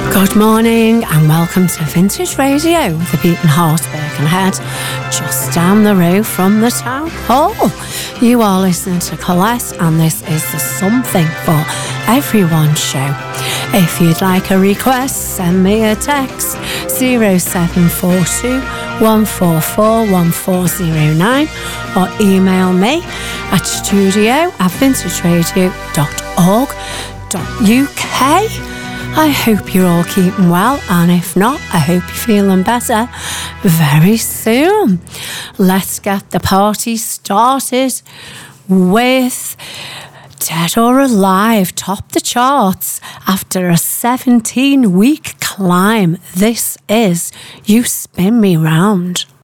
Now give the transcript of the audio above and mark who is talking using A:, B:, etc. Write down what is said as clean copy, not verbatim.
A: Good morning and welcome to Vintage Radio with the Beaten Horse Birkenhead, just down the road from the town hall. You are listening to Colette and this is the Something for Everyone show. If you'd like a request, send me a text 0742 144 1409 or email me at studio@vintageradio.org.uk. I hope you're all keeping well, and if not, I hope you're feeling better very soon. Let's get the party started with Dead or Alive topped the charts after a 17-week climb. This is You Spin Me Round.